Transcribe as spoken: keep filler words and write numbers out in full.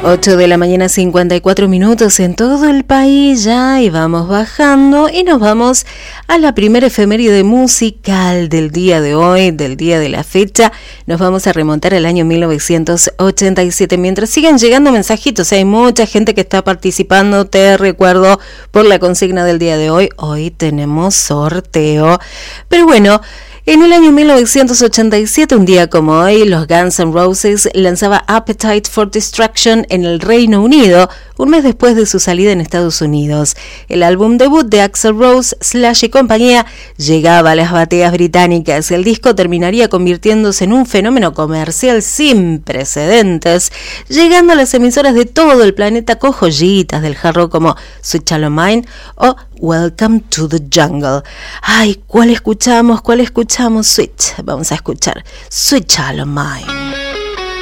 ocho de la mañana, cincuenta y cuatro minutos en todo el país ya, y vamos bajando y nos vamos a la primera efeméride musical del día de hoy, del día de la fecha. Nos vamos a remontar al año mil novecientos ochenta y siete. Mientras sigan llegando mensajitos, hay mucha gente que está participando. Te recuerdo por la consigna del día de hoy, hoy tenemos sorteo. Pero bueno, en el año mil novecientos ochenta y siete, un día como hoy, los Guns N' Roses lanzaba Appetite for Destruction en el Reino Unido, un mes después de su salida en Estados Unidos. El álbum debut de Axl Rose, Slash y compañía llegaba a las bateas británicas. El disco terminaría convirtiéndose en un fenómeno comercial sin precedentes, llegando a las emisoras de todo el planeta con joyitas del hard rock como Sweet Child O' Mine o Welcome to the Jungle. Ay, ¿cuál escuchamos? ¿Cuál escuchamos? Sweet. Vamos a escuchar Sweet Child O' Mine.